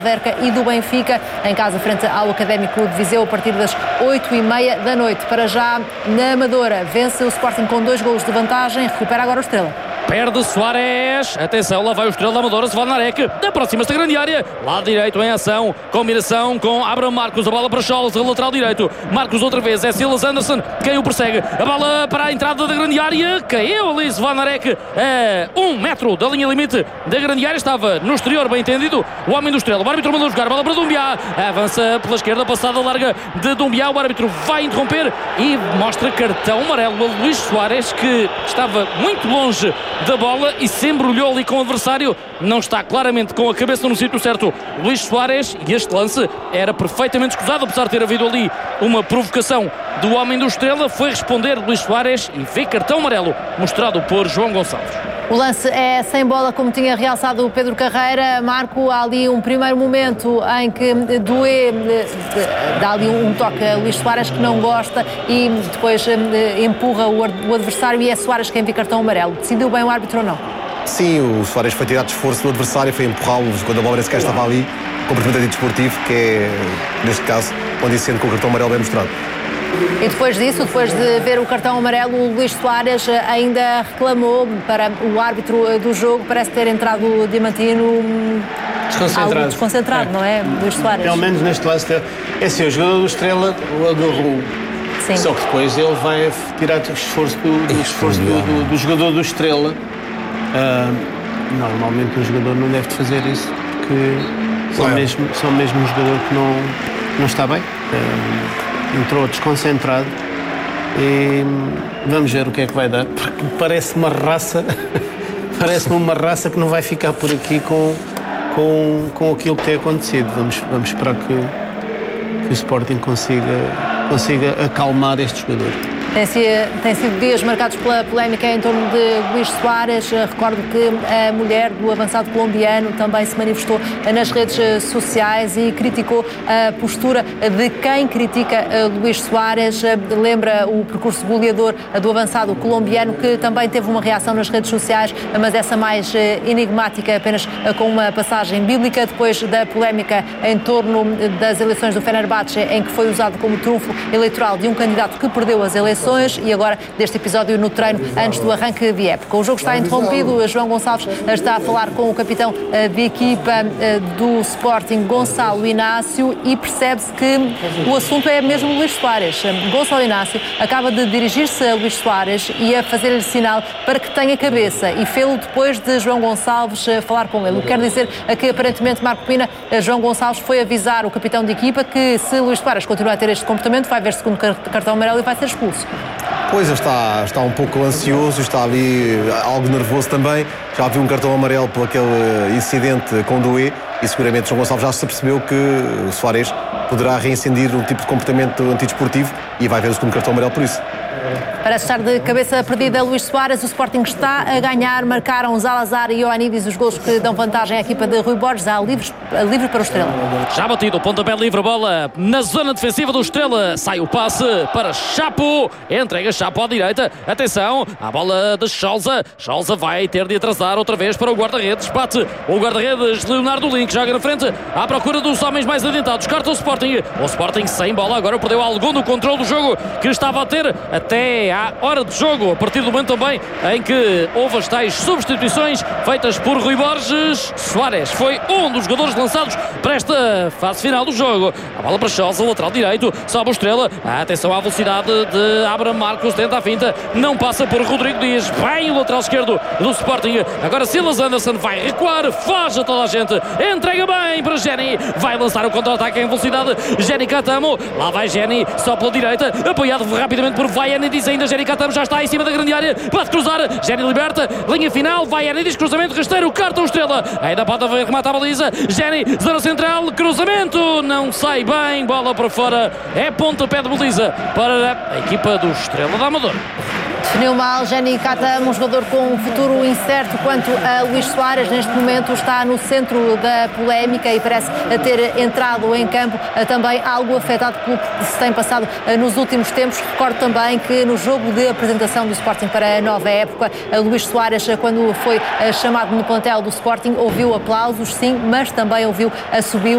Verca e do Benfica, em casa frente ao Académico de Viseu, a partir das 8h30 da noite. Para já, na Amadora, vence o Sporting com 2 golos de vantagem, recupera agora o Estrela. Perde Soares, atenção, lá vai o Estrela da Amadora, Svalnarek, aproxima-se da grande área, lado direito em ação, combinação com Abraham Marcos, a bola para Scholes, lateral direito, Marcos outra vez, é Silas Anderson, quem o persegue, a bola para a entrada da grande área, caiu ali Svalnarek, a 1 metro da linha limite da grande área, estava no exterior, bem entendido, o homem do Estrela, o árbitro mandou jogar, a bola para Dumbiá, avança pela esquerda, passada larga de Dumbiá, o árbitro vai interromper e mostra cartão amarelo a Luís Soares, que estava muito longe da bola e se embrulhou ali com o adversário, não está claramente com a cabeça no sítio certo Luís Soares, e este lance era perfeitamente escusado, apesar de ter havido ali uma provocação do homem do Estrela, foi responder Luís Soares e vê cartão amarelo mostrado por João Gonçalves. O lance é sem bola, como tinha realçado o Pedro Carreira. Marco, há ali um primeiro momento em que Doué dá ali um toque a Luís Soares, que não gosta, e depois empurra o adversário, e é Soares quem vê cartão amarelo. Decidiu bem o árbitro ou não? Sim, o Soares foi tirar de esforço do adversário, foi empurrá-los quando a bola sequer estava ali, comportamento antidesportivo, que é, neste caso, condicente com o cartão amarelo bem mostrado. E depois disso, depois de ver o cartão amarelo, o Luís Soares ainda reclamou para o árbitro do jogo, parece ter entrado o Diamantino algo desconcentrado, não é, Luís Soares? Pelo menos neste lance, é assim, o jogador do Estrela o agarrou. Sim. Só que depois ele vai tirar o esforço do jogador do Estrela. Normalmente um jogador não deve fazer isso, porque só mesmo um jogador que não está bem. Entrou desconcentrado e vamos ver o que é que vai dar, porque parece-me uma raça que não vai ficar por aqui com aquilo que tem acontecido. Vamos esperar que o Sporting consiga acalmar este jogador. Tem sido dias marcados pela polémica em torno de Luís Soares. Recordo que a mulher do avançado colombiano também se manifestou nas redes sociais e criticou a postura de quem critica Luís Soares. Lembra o percurso goleador do avançado colombiano, que também teve uma reação nas redes sociais, mas essa mais enigmática, apenas com uma passagem bíblica, depois da polémica em torno das eleições do Fenerbahçe, em que foi usado como trunfo eleitoral de um candidato que perdeu as eleições, e agora deste episódio no treino antes do arranque de época. O jogo está interrompido, João Gonçalves está a falar com o capitão de equipa do Sporting, Gonçalo Inácio, e percebe-se que o assunto é mesmo Luís Soares. Gonçalo Inácio acaba de dirigir-se a Luís Soares e a fazer-lhe sinal para que tenha cabeça, e fê-lo depois de João Gonçalves falar com ele. O que quer dizer que aparentemente, Marco Pina, João Gonçalves foi avisar o capitão de equipa que se Luís Soares continuar a ter este comportamento vai ver segundo cartão amarelo e vai ser expulso. Pois, está um pouco ansioso, está ali algo nervoso também. Já viu um cartão amarelo por aquele incidente com o Doué, e seguramente João Gonçalves já se percebeu que o Soares poderá reincendir um tipo de comportamento antidesportivo e vai ver o segundo cartão amarelo por isso. Parece estar de cabeça perdida Luís Soares. O Sporting está a ganhar. Marcaram Zalazar e Ioannidis os golos que dão vantagem à equipa de Rui Borges. Há livre para o Estrela. Já batido, pontapé livre, bola na zona defensiva do Estrela. Sai o passe para Chapo. Entrega Chapo à direita. Atenção, a bola de Scholza. Scholza vai ter de atrasar outra vez para o guarda-redes. Bate o guarda-redes Leonardo Link. Joga na frente à procura dos homens mais adiantados. Corta o Sporting. O Sporting sem bola. Agora perdeu algum do controle do jogo que estava a ter até à hora de jogo, a partir do momento também em que houve as tais substituições feitas por Rui Borges. Soares foi um dos jogadores lançados para esta fase final do jogo. A bola para Scholza, lateral direito, sobe o Estrela. Atenção à velocidade de Abraham Marcos, tenta a finta, não passa por Rodrigo Dias. Bem o lateral esquerdo do Sporting. Agora Silas Anderson vai recuar, foge a toda a gente, entrega bem para Jenny, vai lançar o contra-ataque em velocidade. Jenny Catamo, lá vai Jenny, só pela direita, apoiado rapidamente por Ioannidis. Ainda Jenny Catamo já está em cima da grande área, pode cruzar, Jenny liberta, linha final, Ioannidis, cruzamento rasteiro, cartão Estrela, ainda pode rematar a baliza, Jenny, zona central, cruzamento, não sai bem, bola para fora, é pontapé de baliza para a equipa do Estrela da Amadora. Definiu mal Jenny Catamo, um jogador com um futuro incerto quanto a Luís Soares. Neste momento está no centro da polémica e parece ter entrado em campo também algo afetado pelo que se tem passado nos últimos tempos. Recordo também que no jogo de apresentação do Sporting para a nova época, Luís Soares, quando foi chamado no plantel do Sporting, ouviu aplausos, sim, mas também ouviu assobios.